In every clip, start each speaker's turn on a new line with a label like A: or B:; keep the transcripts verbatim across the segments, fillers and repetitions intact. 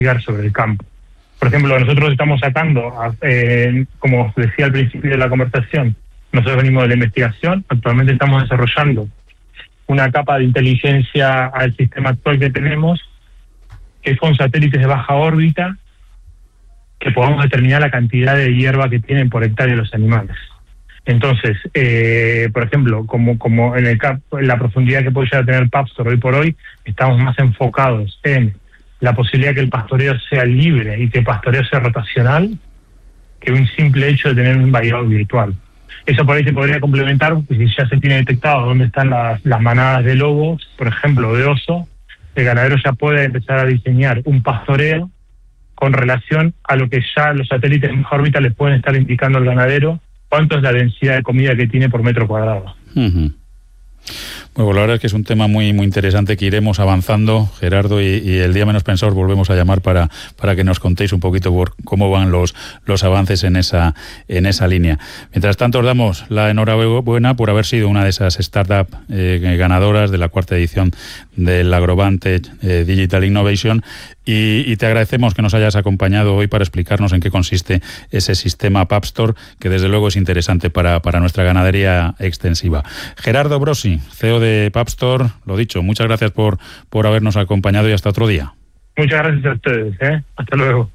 A: investigar sobre el campo. Por ejemplo, nosotros estamos sacando, eh, como decía al principio de la conversación, nosotros venimos de la investigación, actualmente estamos desarrollando una capa de inteligencia al sistema actual que tenemos, que son satélites de baja órbita, que podamos determinar la cantidad de hierba que tienen por hectárea los animales. Entonces, eh, por ejemplo, como como en, el cap, en la profundidad que puede llegar a tener Papstor hoy por hoy, estamos más enfocados en la posibilidad de que el pastoreo sea libre y que el pastoreo sea rotacional, que un simple hecho de tener un variador virtual. Eso por ahí se podría complementar, pues, si ya se tiene detectado dónde están las, las manadas de lobos, por ejemplo, de oso, el ganadero ya puede empezar a diseñar un pastoreo con relación a lo que ya los satélites en baja órbita le pueden estar indicando al ganadero cuánto es la densidad de comida que tiene por metro cuadrado.
B: Uh-huh. Bueno, la verdad es que es un tema muy muy interesante que iremos avanzando, Gerardo, y, y el día menos pensado volvemos a llamar para, para que nos contéis un poquito por cómo van los, los avances en esa, en esa línea. Mientras tanto, os damos la enhorabuena por haber sido una de esas startups eh, ganadoras de la cuarta edición del Agrovantage eh, Digital Innovation, y, y te agradecemos que nos hayas acompañado hoy para explicarnos en qué consiste ese sistema Papstor, que desde luego es interesante para, para nuestra ganadería extensiva. Gerardo Brosi, C E O de Papstor, lo dicho, muchas gracias por, por habernos acompañado y hasta otro día.
A: Muchas gracias a ustedes, ¿eh? Hasta luego.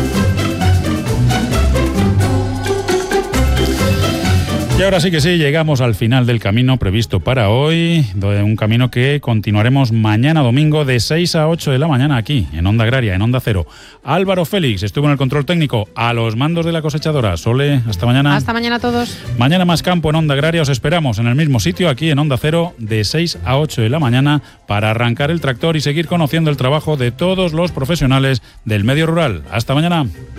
B: Y ahora sí que sí, llegamos al final del camino previsto para hoy, un camino que continuaremos mañana domingo de seis a ocho de la mañana aquí, en Onda Agraria, en Onda Cero. Álvaro Félix estuvo en el control técnico, a los mandos de la cosechadora. Sole, hasta mañana.
C: Hasta mañana a todos.
B: Mañana más campo en Onda Agraria, os esperamos en el mismo sitio, aquí en Onda Cero, de seis a ocho de la mañana, para arrancar el tractor y seguir conociendo el trabajo de todos los profesionales del medio rural. Hasta mañana.